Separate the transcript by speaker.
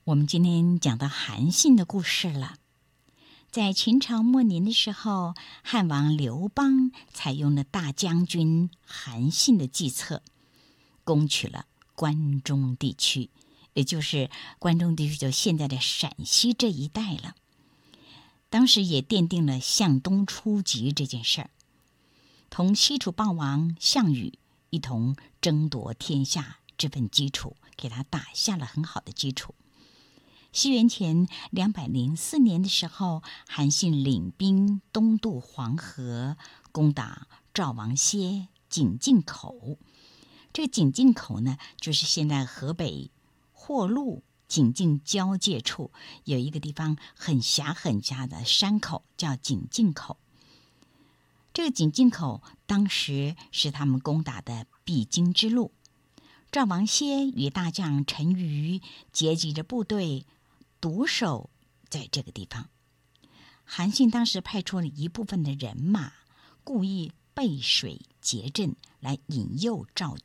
Speaker 1: 我们今天讲到韩信的故事了。在秦朝末年的时候，汉王刘邦采用了大将军韩信的计策，攻取了关中地区，也就是关中地区，就现在的陕西这一带了。当时也奠定了向东出击这件事儿，同西楚霸王项羽一同争夺天下这份基础，给他打下了很好的基础。西元前204年的时候，韩信领兵东渡黄河，攻打赵王歇井陉口。这个井陉口呢，就是现在河北霍路井陉交界处有一个地方很狭的山口，叫井陉口。这个井陉口当时是他们攻打的必经之路。赵王歇与大将陈馀结集着部队，独守在这个地方。韩信当时派出了一部分的人马，故意背水结阵来引诱赵